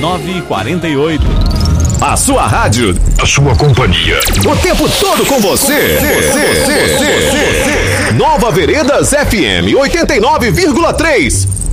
9h48. A sua rádio, a sua companhia, o tempo todo com você. Nova Veredas FM 89,3.